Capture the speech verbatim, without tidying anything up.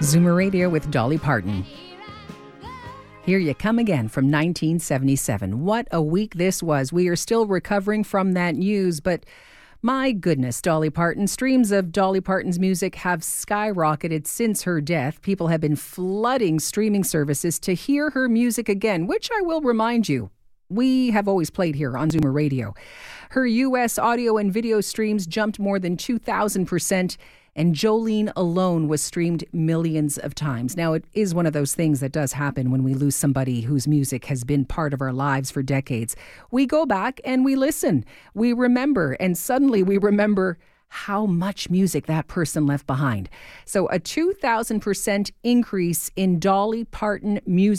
Zoomer Radio with Dolly Parton. Here you come again from nineteen seventy-seven. What a week this was. We are still recovering from that news, but my goodness, Dolly Parton. Streams of Dolly Parton's music have skyrocketed since her death. People have been flooding streaming services to hear her music again, which I will remind you, we have always played here on Zoomer Radio. Her U S audio and video streams jumped more than two thousand percent, and Jolene alone was streamed millions of times. Now, it is one of those things that does happen when we lose somebody whose music has been part of our lives for decades. We go back and we listen. We remember, and suddenly we remember how much music that person left behind. So a two thousand percent increase in Dolly Parton music